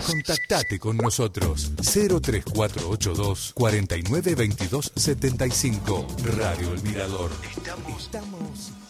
Contactate con nosotros 03482 49 22 75. Radio El Mirador. Estamos